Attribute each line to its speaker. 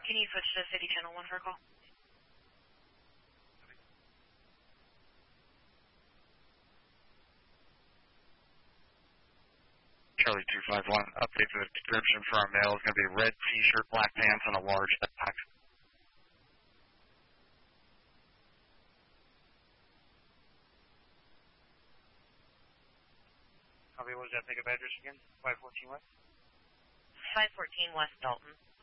Speaker 1: Can you switch to City Channel 1 for a call?
Speaker 2: Charlie 251, update to the description for our mail is going to be red t-shirt, black pants, and a large backpack.
Speaker 3: Copy, what was that pickup address again? 514 West?
Speaker 1: 514 West Dalton.